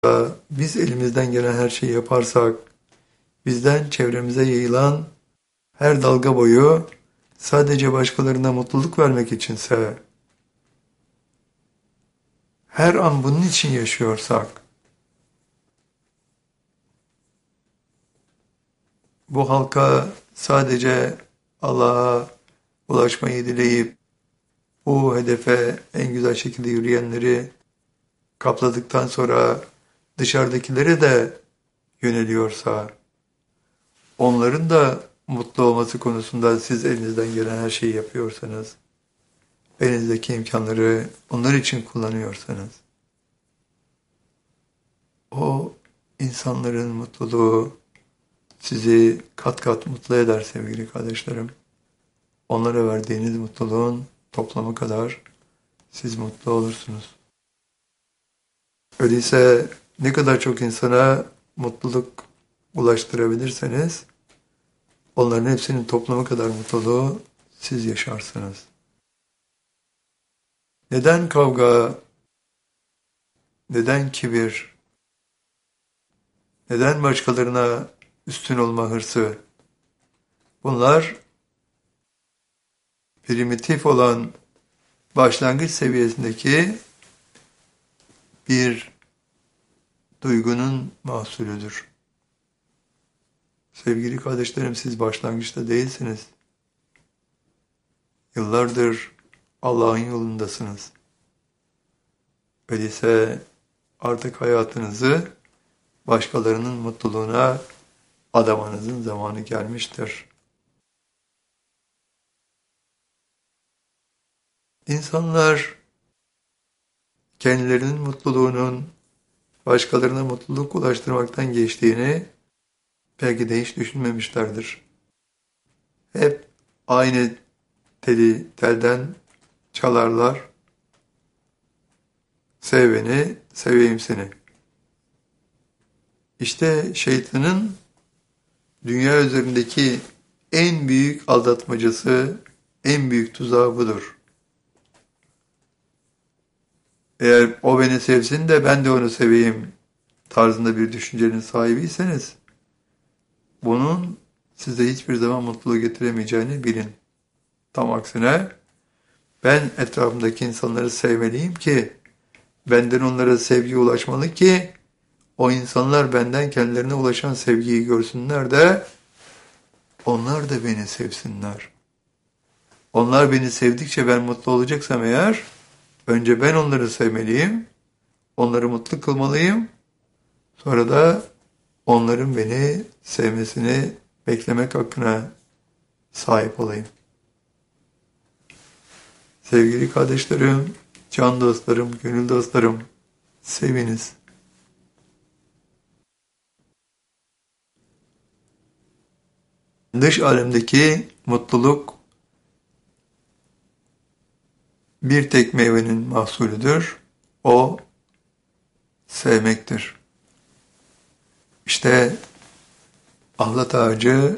Biz elimizden gelen her şeyi yaparsak, bizden çevremize yayılan her dalga boyu sadece başkalarına mutluluk vermek içinse, her an bunun için yaşıyorsak, bu halka sadece Allah'a ulaşmayı dileyip, bu hedefe en güzel şekilde yürüyenleri kapladıktan sonra dışarıdakilere de yöneliyorsa, onların da mutlu olması konusunda siz elinizden gelen her şeyi yapıyorsanız, elinizdeki imkanları onlar için kullanıyorsanız, o insanların mutluluğu sizi kat kat mutlu eder sevgili kardeşlerim. Onlara verdiğiniz mutluluğun toplamı kadar siz mutlu olursunuz. Öyleyse ne kadar çok insana mutluluk ulaştırabilirseniz, onların hepsinin toplamı kadar mutluluğu siz yaşarsınız. Neden kavga, neden kibir, neden başkalarına üstün olma hırsı? Bunlar primitif olan başlangıç seviyesindeki bir duygunun mahsulüdür. Sevgili kardeşlerim, siz başlangıçta değilsiniz. Yıllardır Allah'ın yolundasınız. Öyleyse artık hayatınızı başkalarının mutluluğuna adamanızın zamanı gelmiştir. İnsanlar kendilerinin mutluluğunun başkalarına mutluluk ulaştırmaktan geçtiğini belki de hiç düşünmemişlerdir. Hep aynı telden çalarlar. Sev beni, seveyim seni. İşte şeytanın dünya üzerindeki en büyük aldatmacası, en büyük tuzağı budur. Eğer o beni sevsin de ben de onu seveyim tarzında bir düşüncenin sahibiyseniz, bunun size hiçbir zaman mutluluğu getiremeyeceğini bilin. Tam aksine, ben etrafımdaki insanları sevmeliyim ki, benden onlara sevgi ulaşmalı ki, o insanlar benden kendilerine ulaşan sevgiyi görsünler de, onlar da beni sevsinler. Onlar beni sevdikçe ben mutlu olacaksam eğer, önce ben onları sevmeliyim, onları mutlu kılmalıyım, sonra da onların beni sevmesini beklemek hakkına sahip olayım. Sevgili kardeşlerim, can dostlarım, gönül dostlarım, seviniz. Dış alemdeki mutluluk bir tek meyvenin mahsulüdür. O sevmektir. İşte ahlat ağacı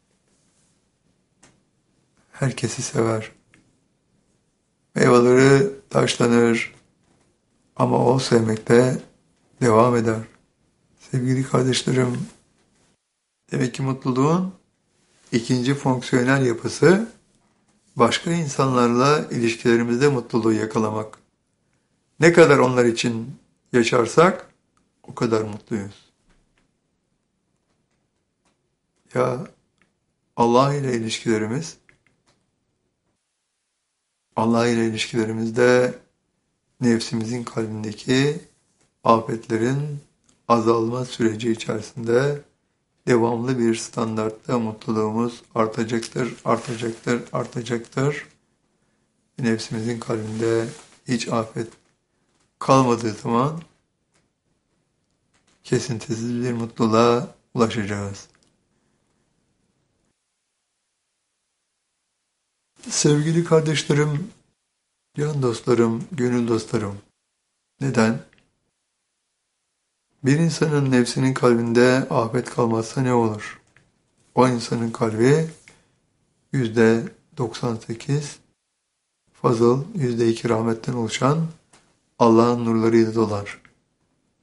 herkesi sever. Meyveleri taşlanır ama o sevmekte devam eder. Sevgili kardeşlerim, demek ki mutluluğun ikinci fonksiyonel yapısı başka insanlarla ilişkilerimizde mutluluğu yakalamak. Ne kadar onlar için yaşarsak o kadar mutluyuz. Ya Allah ile ilişkilerimiz, Allah ile ilişkilerimizde nefsimizin kalbindeki afetlerin azalma süreci içerisinde devamlı bir standartta mutluluğumuz artacaktır, artacaktır, artacaktır. Nefsimizin kalbinde hiç afet kalmadığı zaman kesintisiz bir mutluluğa ulaşacağız. Sevgili kardeşlerim, can dostlarım, gönül dostlarım, neden? Bir insanın nefsinin kalbinde afet kalmazsa ne olur? O insanın kalbi %98 fazıl, %2 rahmetten oluşan Allah'ın nurlarıyla dolar.